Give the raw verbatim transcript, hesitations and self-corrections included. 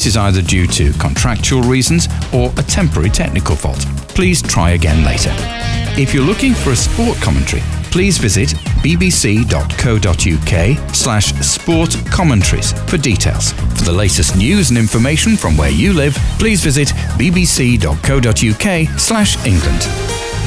is either due to contractual reasons or a temporary technical fault. Please try again later. If you're looking for a sport commentary, please visit bbc.co.uk slash sport commentaries for details. For the latest news and information from where you live, please visit bbc.co.uk slash England.